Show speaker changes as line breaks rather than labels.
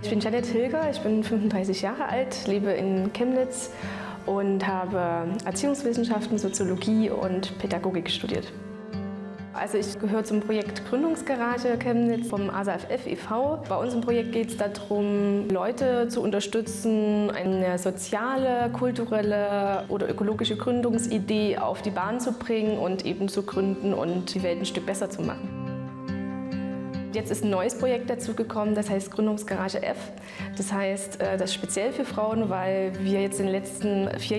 Ich bin Janet Hilger, ich bin 35 Jahre alt, lebe in Chemnitz und habe Erziehungswissenschaften, Soziologie und Pädagogik studiert. Also ich gehöre zum Projekt Gründungsgarage Chemnitz vom ASAFF e.V. Bei unserem Projekt geht es darum, Leute zu unterstützen, eine soziale, kulturelle oder ökologische Gründungsidee auf die Bahn zu bringen und eben zu gründen und die Welt ein Stück besser zu machen. Jetzt ist ein neues Projekt dazugekommen, das heißt Gründungsgarage F. Das heißt, das ist speziell für Frauen, weil wir jetzt in den letzten 4